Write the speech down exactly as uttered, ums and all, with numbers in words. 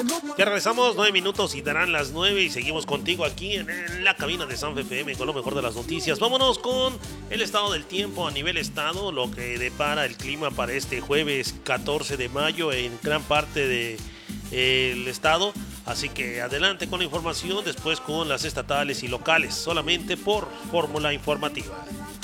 Ya regresamos, nueve minutos y darán las nueve y seguimos contigo aquí en, en la cabina de Sanfe F M con lo mejor de las noticias. Vámonos con el estado del tiempo a nivel estado, lo que depara el clima para este jueves catorce de mayo en gran parte del de, estado. Así que adelante con la información, después con las estatales y locales, solamente por Fórmula Informativa.